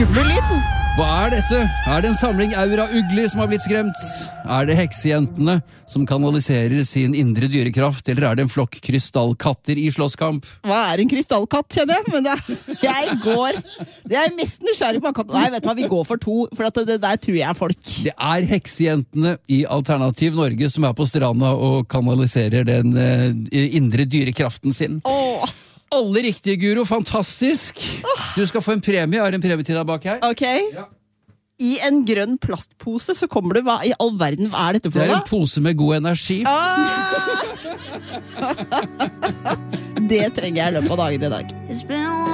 skummel lyd. Hva er dette? Er det en samling aura-ugler som har blitt skremt? Er det heksejentene som kanaliserer sin indre dyrekraft, eller er det en flokk krystallkatter i slåsskamp? Hva er en krystallkatt, kjenner jeg? Men jeg er mest nysgjerrig på katt. Nei, vet du hva, vi går for 2, for at det der tror jeg er folk. Det er heksejentene i Alternativ Norge som er på stranda og kanaliserer den indre dyrekraften sin. Åh. Alle riktige, Guro. Fantastisk. Du skal få en premie. Jeg har en premie til deg bak her. Ok. Ja. I en grønn plastpose så kommer det, hva i all verden, hva er dette for Det er noe? en pose med god energi. Det trenger jeg i løpet av dagen i dag.